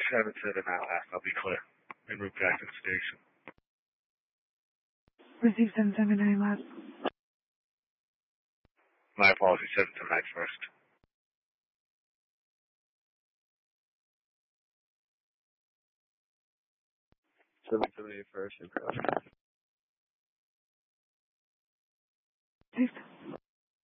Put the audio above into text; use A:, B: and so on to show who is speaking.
A: 779 last. I'll be clear. En route back to the station.
B: Receive 779 last.
A: My apologies, 779 first. 778 first.
B: Receive.